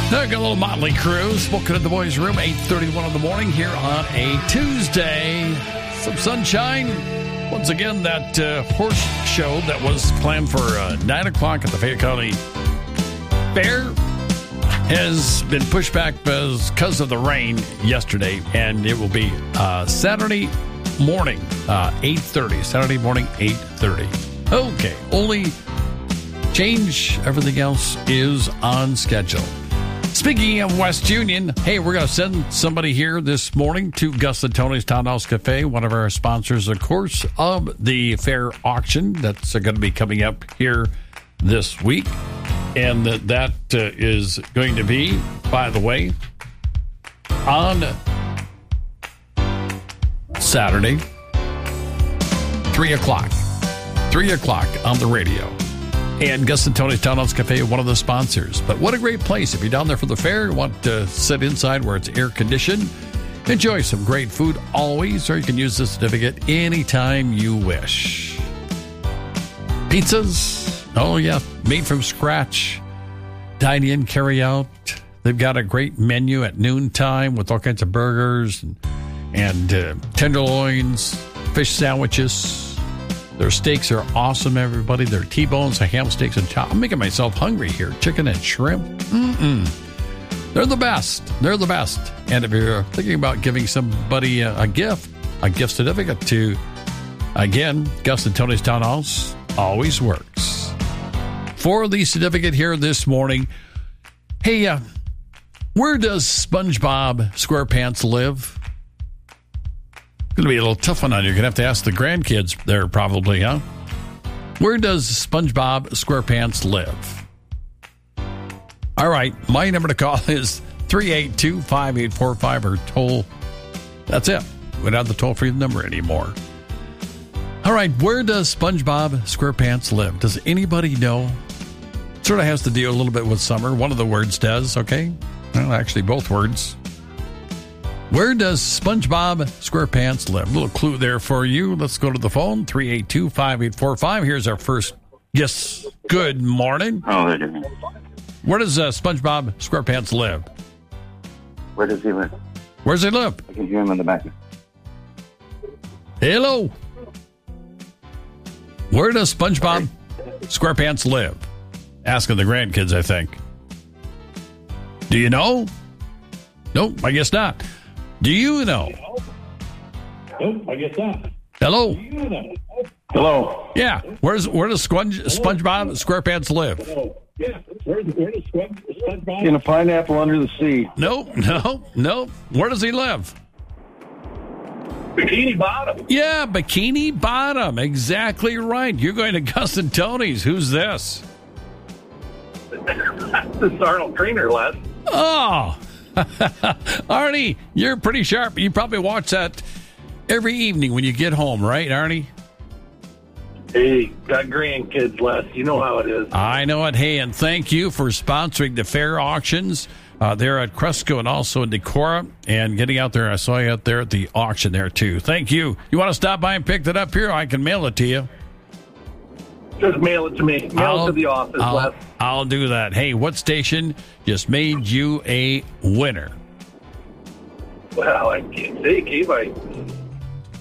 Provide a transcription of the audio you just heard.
Got a little Motley Crue, Smoking in the Boys' Room, 8:31 in the morning here on a Tuesday. Some sunshine. Once again, that horse show that was planned for 9 o'clock at the Fayette County Fair has been pushed back because of the rain yesterday, and it will be Saturday morning, 8:30. Saturday morning, 8:30. Okay, only change, everything else is on schedule. Speaking of West Union, hey, we're going to send somebody here this morning to Gus and Tony's Townhouse Cafe, one of our sponsors, of course, of the fair auction that's going to be coming up here this week. And that is going to be, by the way, on Saturday, 3 o'clock. 3 o'clock on the radio. And Gus and Tony's Townhouse Cafe, one of the sponsors. But what a great place. If you're down there for the fair, you want to sit inside where it's air-conditioned, enjoy some great food always, or you can use the certificate anytime you wish. Pizzas, oh yeah, made from scratch. Dine in, carry out. They've got a great menu at noontime with all kinds of burgers and tenderloins, fish sandwiches. Their steaks are awesome, everybody. Their T-bones, ham steaks, and chop. I'm making myself hungry here. Chicken and shrimp. They're the best. They're the best. And if you're thinking about giving somebody a gift certificate to, again, Gus and Tony's Townhouse, always works. For the certificate here this morning, hey, where does SpongeBob SquarePants live? Going to be a little tough one on you. You're going to have to ask the grandkids there probably, huh? Where does SpongeBob SquarePants live? All right, my number to call is 382-5845 or toll. That's it. We don't have the toll-free number anymore. All right, where does SpongeBob SquarePants live? Does anybody know? Sort of has to deal a little bit with summer. One of the words does, okay? Well, actually, both words. Where does SpongeBob SquarePants live? A little clue there for you. Let's go to the phone, 382-5845. Here's our first guess. Good morning. Oh, they're doing. Where does SpongeBob SquarePants live? Where does he live? Where does he live? I can hear him in the back. Hello. Where does SpongeBob SquarePants live? Asking the grandkids, I think. Do you know? Nope, I guess not. Do you know? Nope, I guess not. Hello? Do you know? Hello. Yeah. Where does SpongeBob SquarePants live? Oh, yeah. Where does SpongeBob? In a pineapple under the sea. Nope. Where does he live? Bikini Bottom. Yeah, Bikini Bottom. Exactly right. You're going to Gus and Tony's. Who's this? This is Arnold Trainer, Les. Oh, Arnie, you're pretty sharp. You probably watch that every evening when you get home, right, Arnie? Hey, got grandkids, Les. You know how it is. I know it. Hey, and thank you for sponsoring the fair auctions there at Cresco and also in Decorah and getting out there. I saw you out there at the auction there, too. Thank you. You want to stop by and pick it up here? I can mail it to you. Just mail it to me. Mail it to the office, Les. I'll do that. Hey, what station just made you a winner? Well, I can't say, Keith.